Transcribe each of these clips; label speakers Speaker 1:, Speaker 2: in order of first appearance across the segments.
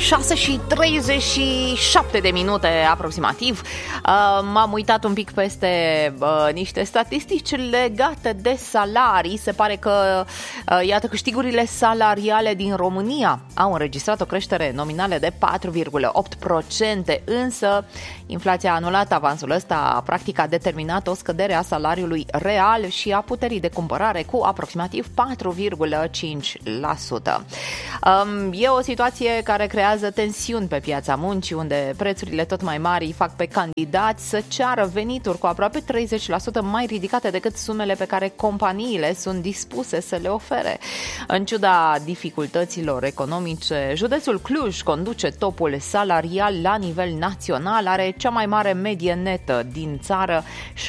Speaker 1: 6:37 de minute aproximativ. M-am uitat un pic peste niște statistici legate de salarii. Se pare că, iată, câștigurile salariale din România au înregistrat o creștere nominală de 4,8%, însă inflația anulată, avansul ăsta, practic a determinat o scădere a salariului real și a puterii de cumpărare cu aproximativ 4,5%. E o situație care creează tensiuni pe piața muncii, unde prețurile tot mai mari îi fac pe candidați să ceară venituri cu aproape 30% mai ridicate decât sumele pe care companiile sunt dispuse să le ofere. În ciuda dificultăților economice, județul Cluj conduce topul salarial la nivel național, are cea mai mare medie netă din țară,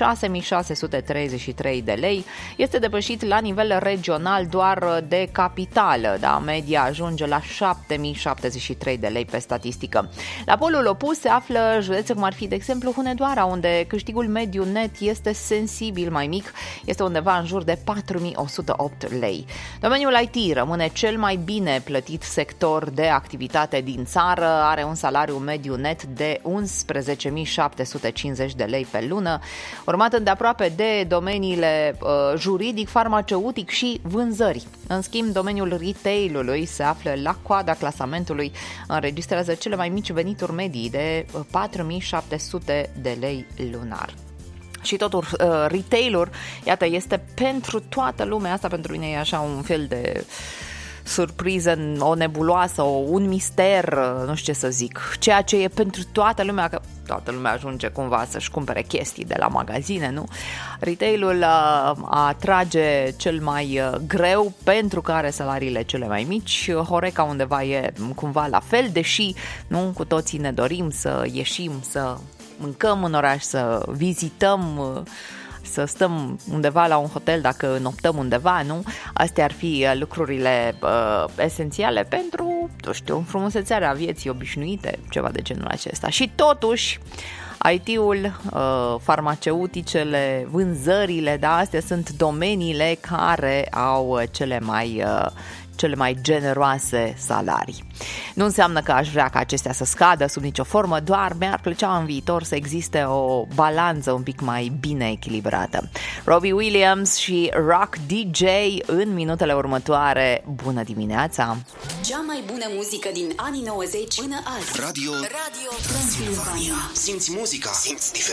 Speaker 1: 6.633 de lei. Este depășit la nivel regional doar de capitală, da? Media ajunge la 7.073 de lei pe statistică. La polul opus se află județe cum ar fi, de exemplu, Hunedoara, unde câștigul mediu net este sensibil mai mic, este undeva în jur de 4.108 lei. Domeniul IT rămâne cel mai bine plătit sector de activitate din țară, are un salariu mediu net de 11.750 de lei pe lună, urmat îndeaproape de domeniile juridic, farmaceutic și vânzări. În schimb, domeniul retail-ului se află la coada clasamentului, înregistrează cele mai mici venituri medii de 4.700 de lei lunar. Și totul, retail-ul, iată, este pentru toată lumea, asta pentru mine e așa un fel de surpriză, o nebuloasă, un mister, nu știu ce să zic, ceea ce e pentru toată lumea, că toată lumea ajunge cumva să-și cumpere chestii de la magazine, nu? Retail-ul atrage cel mai greu pentru că are salariile cele mai mici. Horeca undeva e cumva la fel, deși nu cu toții ne dorim să ieșim, să mâncăm în oraș, să vizităm, să stăm undeva la un hotel dacă noptăm undeva, nu? Astea ar fi lucrurile esențiale pentru, nu știu, frumusețarea vieții obișnuite, ceva de genul acesta. Și totuși, IT-ul, farmaceuticele, vânzările, da, astea sunt domeniile care au cele mai generoase salarii. Nu înseamnă că aș vrea ca acestea să scadă sub nicio formă, doar mi-ar plăcea în viitor să existe o balanță un pic mai bine echilibrată. Robbie Williams și Rock DJ în minutele următoare. Bună dimineața!
Speaker 2: Cea mai bună muzică din anii 90 până azi.
Speaker 3: Radio Transilvania. Simți muzica, simți diferența.